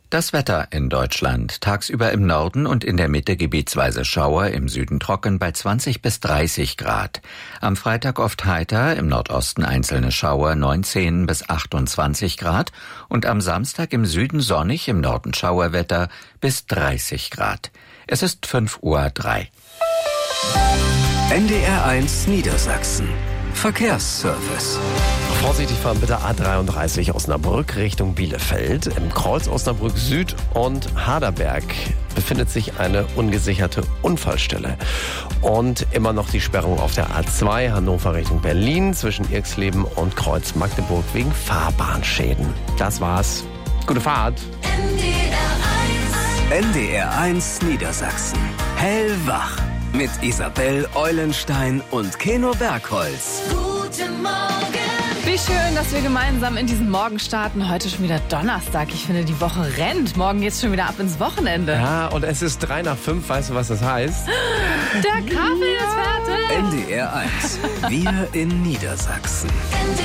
Das Wetter in Deutschland. Tagsüber im Norden und in der Mitte gebietsweise Schauer, im Süden trocken bei 20 bis 30 Grad. Am Freitag oft heiter, im Nordosten einzelne Schauer, 19 bis 28 Grad. Und am Samstag im Süden sonnig, im Norden Schauerwetter bis 30 Grad. Es ist 5:03 Uhr. NDR1 Niedersachsen. Verkehrsservice. Vorsichtig fahren bitte A33 Osnabrück Richtung Bielefeld. Im Kreuz Osnabrück Süd und Haderberg befindet sich eine ungesicherte Unfallstelle. Und immer noch die Sperrung auf der A2 Hannover Richtung Berlin zwischen Irxleben und Kreuz Magdeburg wegen Fahrbahnschäden. Das war's. Gute Fahrt. NDR1 Niedersachsen. Hellwach. Mit Isabel Eulenstein und Keno Bergholz. Guten Morgen. Wie schön, dass wir gemeinsam in diesen Morgen starten. Heute schon wieder Donnerstag. Ich finde, die Woche rennt. Morgen geht's schon wieder ab ins Wochenende. Ja, und es ist 5:03. Weißt du, was das heißt? Der Kaffee ist fertig. NDR1. Wir in Niedersachsen.